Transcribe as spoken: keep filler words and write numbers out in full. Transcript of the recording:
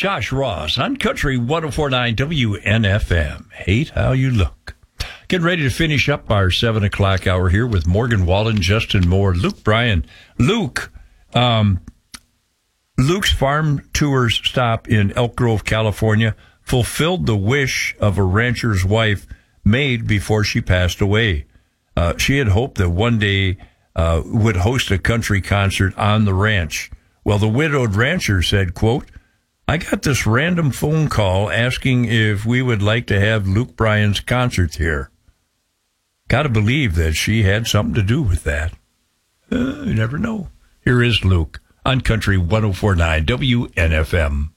Josh Ross on Country one oh four point nine W N F M. Hate how you look. Getting ready to finish up our seven o'clock hour here with Morgan Wallen, Justin Moore, Luke Bryan. Luke, um, Luke's farm tours stop in Elk Grove, California, fulfilled the wish of a rancher's wife made before she passed away. Uh, she had hoped that one day uh, would host a country concert on the ranch. Well, the widowed rancher said, quote, I got this random phone call asking if we would like to have Luke Bryan's concert here. Got to believe that she had something to do with that. Uh, you never know. Here is Luke on Country one oh four point nine W N F M.